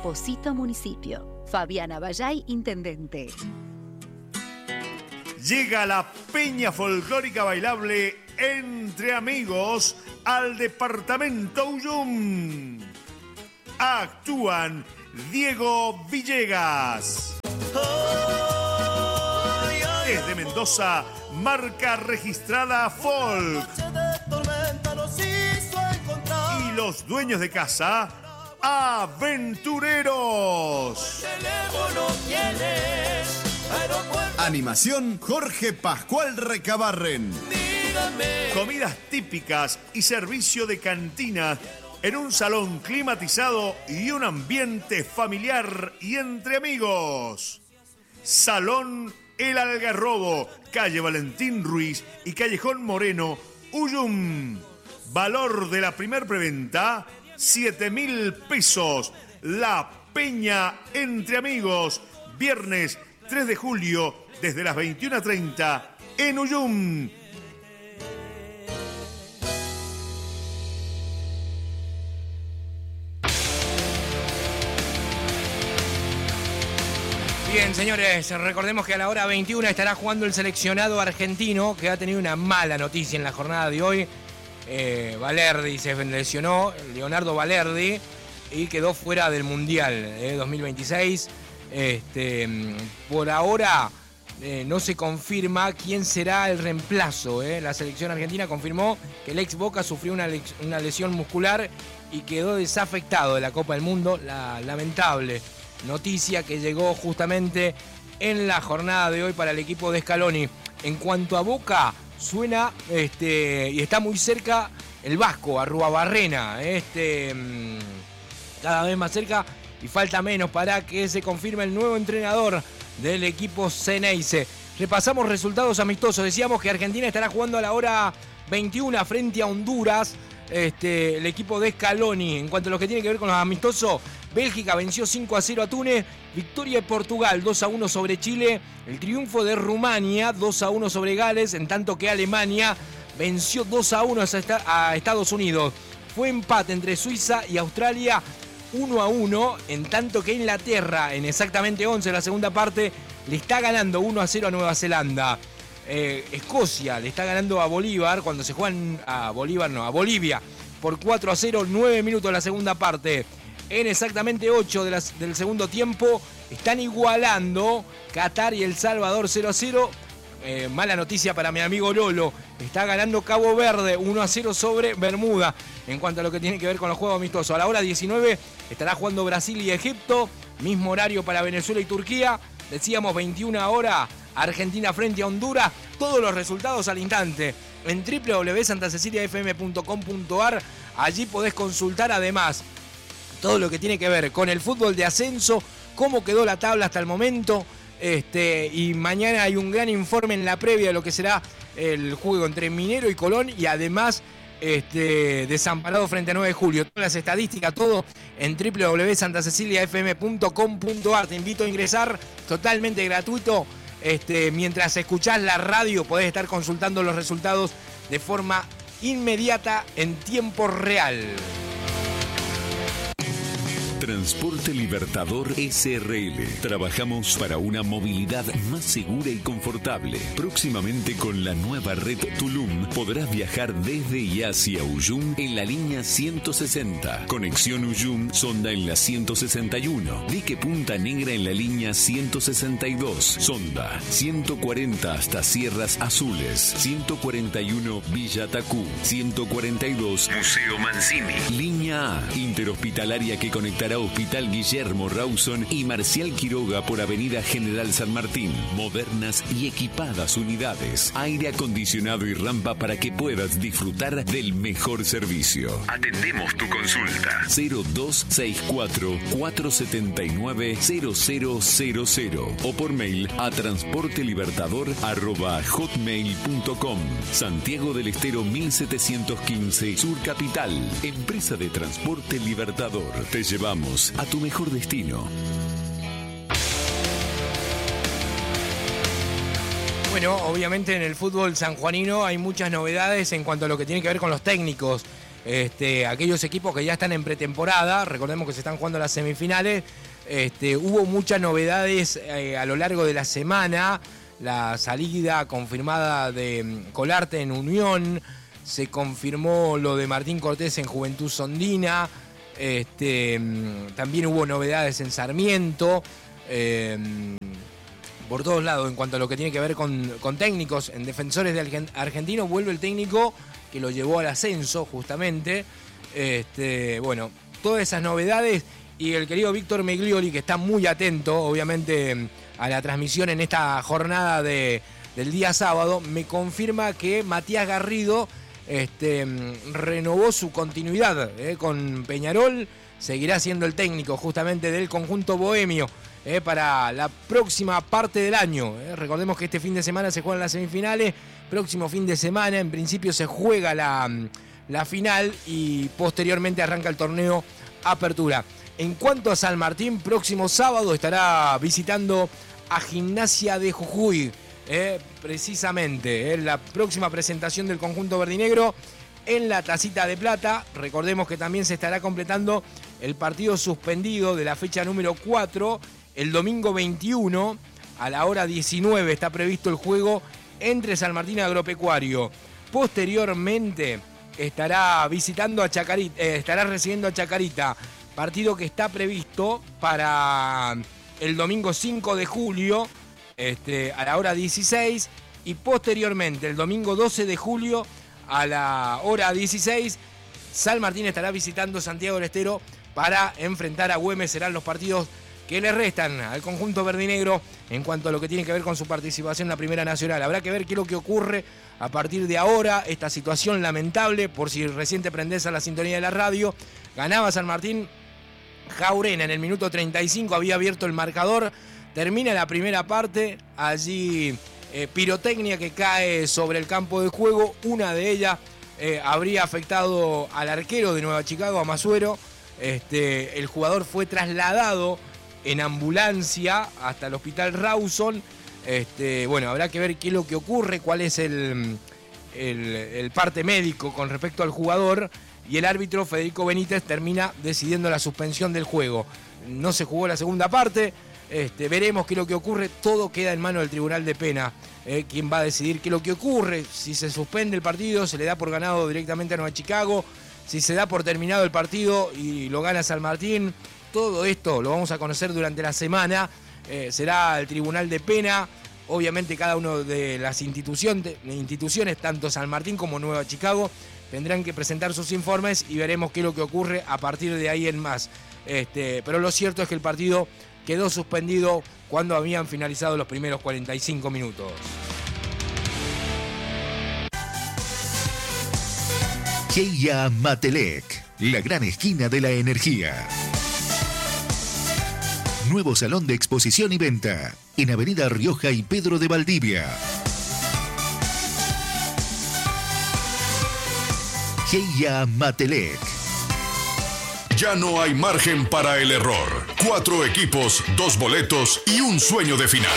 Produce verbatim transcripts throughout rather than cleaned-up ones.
Posito Municipio. Fabiana Bayay, intendente. Llega la Peña Folclórica Bailable Entre Amigos al departamento Ullum. Actúan Diego Villegas. Desde Mendoza, marca registrada Folk. Y los dueños de casa, Aventureros. Animación Jorge Pascual Recabarren. Comidas típicas y servicio de cantina en un salón climatizado y un ambiente familiar y entre amigos. Salón El Algarrobo, calle Valentín Ruiz y Callejón Moreno, Ullum. Valor de la primer preventa, siete mil pesos. La Peña Entre Amigos, viernes tres de julio, desde las veintiuna treinta, en Ullum. Bien, señores, recordemos que a la hora veintiuna estará jugando el seleccionado argentino, que ha tenido una mala noticia en la jornada de hoy. Eh, Valerdi se lesionó, Leonardo Valerdi, y quedó fuera del Mundial eh, dos mil veintiséis. Este, por ahora eh, no se confirma quién será el reemplazo. Eh. La selección argentina confirmó que el ex Boca sufrió una, una lesión muscular y quedó desafectado de la Copa del Mundo. La lamentable noticia que llegó justamente en la jornada de hoy para el equipo de Scaloni. En cuanto a Boca, suena este, y está muy cerca el vasco, Arruabarrena. Este, cada vez más cerca y falta menos para que se confirme el nuevo entrenador del equipo Ceneice. Repasamos resultados amistosos. Decíamos que Argentina estará jugando a la hora veintiuna frente a Honduras. Este, el equipo de Scaloni. En cuanto a lo que tiene que ver con los amistosos, Bélgica venció cinco a cero a Túnez, victoria de Portugal dos a uno sobre Chile, el triunfo de Rumania dos a uno sobre Gales, en tanto que Alemania venció dos a uno a Estados Unidos. Fue empate entre Suiza y Australia uno a uno, en tanto que Inglaterra, en exactamente once de la segunda parte, le está ganando uno a cero a Nueva Zelanda. Eh, Escocia le está ganando a Bolívar cuando se juegan a Bolívar, no, a Bolivia por cuatro a cero, nueve minutos de la segunda parte. En exactamente ocho de las, del segundo tiempo están igualando Qatar y El Salvador cero a cero. Eh, mala noticia para mi amigo Lolo, está ganando Cabo Verde uno a cero sobre Bermuda. En cuanto a lo que tiene que ver con los juegos amistosos, a la hora diecinueve estará jugando Brasil y Egipto, mismo horario para Venezuela y Turquía. Decíamos veintiuna horas, Argentina frente a Honduras. Todos los resultados al instante en doble u doble u doble u punto santa cecilia f m punto com punto a r. Allí podés consultar además todo lo que tiene que ver con el fútbol de ascenso, cómo quedó la tabla hasta el momento. Este, y mañana hay un gran informe en la previa de lo que será el juego entre Minero y Colón, y además este, Desamparado frente a nueve de julio. Todas las estadísticas, todo en doble u doble u doble u punto santa cecilia f m punto com punto a r. Te invito a ingresar, totalmente gratuito. Este, mientras escuchás la radio podés estar consultando los resultados de forma inmediata en tiempo real. Transporte Libertador S R L. Trabajamos para una movilidad más segura y confortable. Próximamente con la nueva red Tulum podrás viajar desde y hacia Ullum en la línea ciento sesenta. Conexión Ullum Sonda en la ciento sesenta y uno. Dique Punta Negra en la línea ciento sesenta y dos. Sonda ciento cuarenta hasta Sierras Azules. ciento cuarenta y uno Villa Tacú. ciento cuarenta y dos Museo Mancini. Línea A interhospitalaria que conectará Hospital Guillermo Rawson y Marcial Quiroga por Avenida General San Martín. Modernas y equipadas unidades, aire acondicionado y rampa para que puedas disfrutar del mejor servicio. Atendemos tu consulta. cero dos seis cuatro, cuatro siete nueve, cero cero cero cero o por mail a transportelibertador arroba hotmail punto com. Santiago del Estero mil setecientos quince, Sur Capital. Empresa de Transporte Libertador. Te llevamos a tu mejor destino. Bueno, obviamente en el fútbol sanjuanino hay muchas novedades en cuanto a lo que tiene que ver con los técnicos. Este, aquellos equipos que ya están en pretemporada, recordemos que se están jugando las semifinales, este, hubo muchas novedades eh, a lo largo de la semana, la salida confirmada de Colarte en Unión, se confirmó lo de Martín Cortés en Juventud Sondina, este, también hubo novedades en Sarmiento, eh, por todos lados en cuanto a lo que tiene que ver con, con técnicos. En Defensores de Argentino vuelve el técnico que lo llevó al ascenso justamente. Este, bueno, todas esas novedades y el querido Víctor Meglioli, que está muy atento obviamente a la transmisión en esta jornada de, del día sábado, me confirma que Matías Garrido este, renovó su continuidad eh, con Peñarol, seguirá siendo el técnico justamente del conjunto bohemio eh, para la próxima parte del año. Eh. Recordemos que este fin de semana se juegan las semifinales, próximo fin de semana en principio se juega la, la final y posteriormente arranca el torneo Apertura. En cuanto a San Martín, próximo sábado estará visitando a Gimnasia de Jujuy, eh, precisamente, eh, la próxima presentación del conjunto verdinegro en la Tacita de Plata. Recordemos que también se estará completando el partido suspendido de la fecha número cuatro, el domingo veintiuno, a la hora diecinueve está previsto el juego entre San Martín y Agropecuario. Posteriormente estará visitando a Chacarita, eh, estará recibiendo a Chacarita, partido que está previsto para el domingo cinco de julio, este, a la hora dieciséis, y posteriormente el domingo doce de julio a la hora dieciséis, San Martín estará visitando Santiago del Estero para enfrentar a Güemes. Serán los partidos que le restan al conjunto verdinegro en cuanto a lo que tiene que ver con su participación en la Primera Nacional. Habrá que ver qué es lo que ocurre a partir de ahora, esta situación lamentable, por si recién te prendés a la sintonía de la radio. Ganaba San Martín, Jaurena en el minuto treinta y cinco había abierto el marcador, termina la primera parte, allí eh, pirotecnia que cae sobre el campo de juego, una de ellas eh, habría afectado al arquero de Nueva Chicago, a Masuero. Este, el jugador fue trasladado en ambulancia hasta el hospital Rawson. Este, bueno, habrá que ver qué es lo que ocurre, cuál es el, el, el parte médico con respecto al jugador, y el árbitro Federico Benítez termina decidiendo la suspensión del juego. No se jugó la segunda parte, este, veremos qué es lo que ocurre, todo queda en manos del Tribunal de Pena, eh, quien va a decidir qué es lo que ocurre, si se suspende el partido, se le da por ganado directamente a Nueva Chicago, si se da por terminado el partido y lo gana San Martín. Todo esto lo vamos a conocer durante la semana, eh, será el Tribunal de Pena, obviamente cada una de las instituciones, instituciones, tanto San Martín como Nueva Chicago, tendrán que presentar sus informes y veremos qué es lo que ocurre a partir de ahí en más. Este, pero lo cierto es que el partido quedó suspendido cuando habían finalizado los primeros cuarenta y cinco minutos. Heia Matelec, la gran esquina de la energía. Nuevo salón de exposición y venta en Avenida Rioja y Pedro de Valdivia. Heia Matelec. Ya no hay margen para el error. Cuatro equipos, dos boletos y un sueño de final.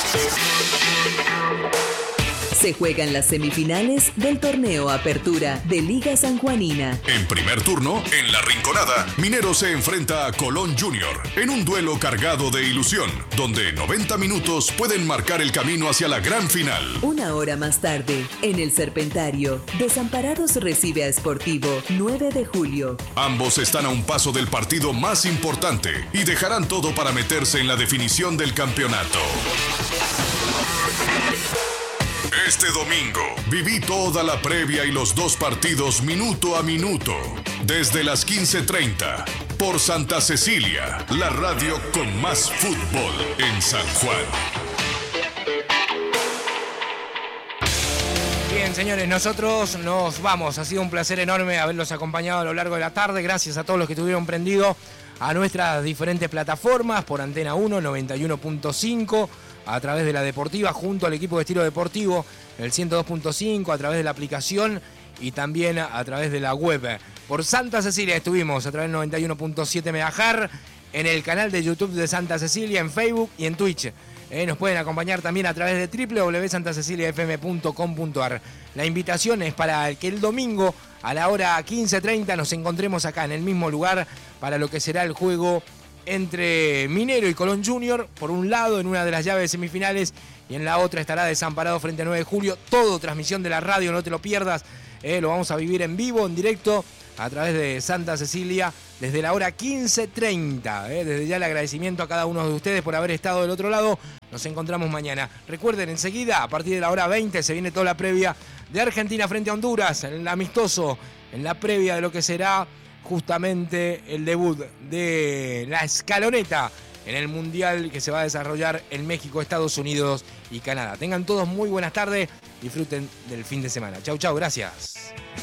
Se juegan las semifinales del torneo Apertura de Liga Sanjuanina. En primer turno, en La Rinconada, Minero se enfrenta a Colón Junior en un duelo cargado de ilusión, donde noventa minutos pueden marcar el camino hacia la gran final. Una hora más tarde, en el Serpentario, Desamparados recibe a Sportivo nueve de julio. Ambos están a un paso del partido más importante y dejarán todo para meterse en la definición del campeonato. Este domingo, viví toda la previa y los dos partidos minuto a minuto, desde las quince treinta, por Santa Cecilia, la radio con más fútbol en San Juan. Bien, señores, nosotros nos vamos. Ha sido un placer enorme haberlos acompañado a lo largo de la tarde. Gracias a todos los que estuvieron prendidos a nuestras diferentes plataformas, por Antena uno, noventa y uno punto cinco, a través de la Deportiva, junto al equipo de estilo deportivo, el ciento dos punto cinco, a través de la aplicación y también a través de la web. Por Santa Cecilia estuvimos a través del noventa y uno punto siete megahertz, en el canal de YouTube de Santa Cecilia, en Facebook y en Twitch. Eh, nos pueden acompañar también a través de doble u doble u doble u punto santa cecilia f m punto com punto a r. La invitación es para que el domingo a la hora quince treinta nos encontremos acá en el mismo lugar para lo que será el juego entre Minero y Colón Junior, por un lado en una de las llaves semifinales y en la otra estará Desamparado frente a nueve de julio. Todo transmisión de la radio, no te lo pierdas. Eh, lo vamos a vivir en vivo, en directo, a través de Santa Cecilia, desde la hora quince treinta. Eh. Desde ya el agradecimiento a cada uno de ustedes por haber estado del otro lado. Nos encontramos mañana. Recuerden, enseguida, a partir de la hora veinte, se viene toda la previa de Argentina frente a Honduras, el amistoso, en la previa de lo que será justamente el debut de la escaloneta en el Mundial que se va a desarrollar en México, Estados Unidos y Canadá. Tengan todos muy buenas tardes, disfruten del fin de semana. Chau, chau, gracias.